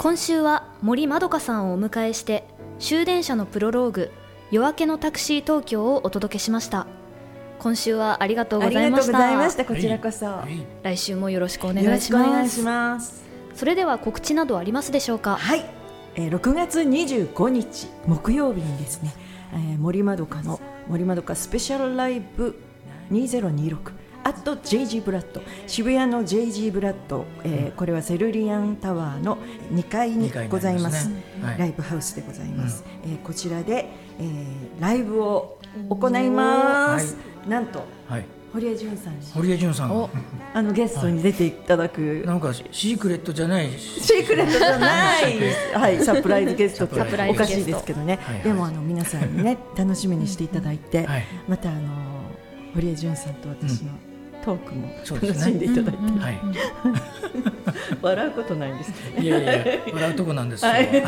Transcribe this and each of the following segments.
今週は森まどかさんをお迎えして終電車のプロローグ夜明けのタクシー東京をお届けしました。今週はありがとうございました。 ありがとうございました。こちらこそ、 来週もよろしくお願いします。 よろしくお願いします。 それでは告知などありますでしょうか。 はい、6月25日木曜日にですね、森まどかの森まどかスペシャルライブ2026at JG ブラッド、渋谷の JG ブラッド、これはセルリアンタワーの2階にございます、ライブハウスでございます、こちらで、ライブを行います、なんと、堀江純さんにゲストに出ていただく、 なんかシークレットじゃないシークレットじゃないはい、サプライズゲストっておかしいですけどね、でも皆さんにね楽しみにしていただいて、また堀江純さんと私のトークも楽しんでいただいて、笑うことないんですけどね。 いやいや笑うとこなんですよ。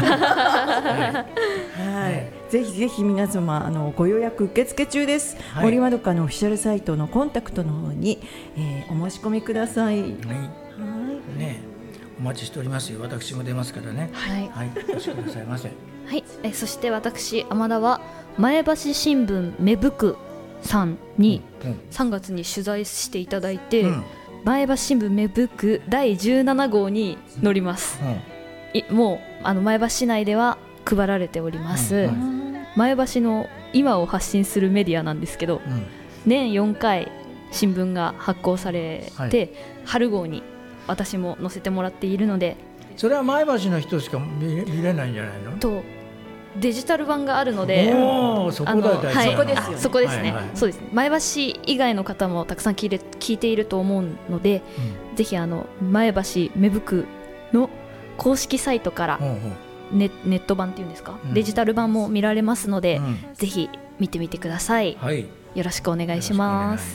ぜひぜひ皆様ご予約受付中です、森まどかのオフィシャルサイトのコンタクトの方に、お申し込みください。 ね、お待ちしておりますよ。私も出ますからね。お越しくださいませ。 そして私天田は前橋新聞芽吹くさんに3月に取材していただいて、前橋新聞芽吹く第17号に載ります、もう前橋市内では配られております、前橋の今を発信するメディアなんですけど、年4回新聞が発行されて、春号に私も載せてもらっているので、 それは前橋の人しか 見れないんじゃないのとデジタル版があるので、 そこですね。そうです。前橋以外の方もたくさん聞いていると思うので、ぜひ前橋芽吹くの公式サイトからネット版っていうんですか、デジタル版も見られますので、ぜひ見てみてください。よろしくお願いします。